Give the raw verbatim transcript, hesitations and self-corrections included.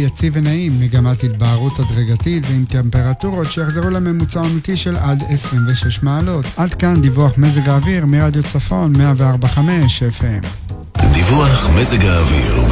יציב ונעים, מגמת התבהרות הדרגתית ועם טמפרטורות שיחזרו לממוצע אמיתי של עד עשרים ושש מעלות. עד כאן דיווח מזג האוויר מרדיו צפון מאה וארבע נקודה חמש אף אם. דיווח מזג האוויר